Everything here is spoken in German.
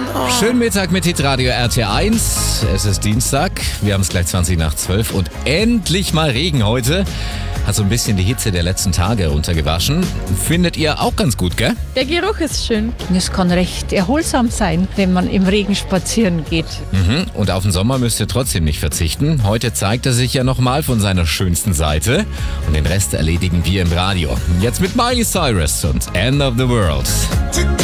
Schönen Mittag mit Hitradio RT1. Es ist Dienstag, wir haben es gleich 20 nach 12 und endlich mal Regen heute. Hat so ein bisschen die Hitze der letzten Tage runtergewaschen. Findet ihr auch ganz gut, gell? Der Geruch ist schön. Es kann recht erholsam sein, wenn man im Regen spazieren geht. Und auf den Sommer müsst ihr trotzdem nicht verzichten. Heute zeigt er sich ja nochmal von seiner schönsten Seite. Und den Rest erledigen wir im Radio. Jetzt mit Miley Cyrus und End of the World.